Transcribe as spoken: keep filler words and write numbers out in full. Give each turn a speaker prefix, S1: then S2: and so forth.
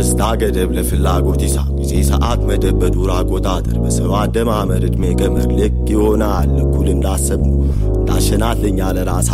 S1: ደስታ ገደብ ለፍላጎት ይሳብ ጊዜ ሰዓት መደብ በዱር አቆጣጠር በሰው አደማመር እድሜ ገመድ ልክ ይሆናል እኩል እንዳሰብነው እንዳሸናትልኛ ለራስ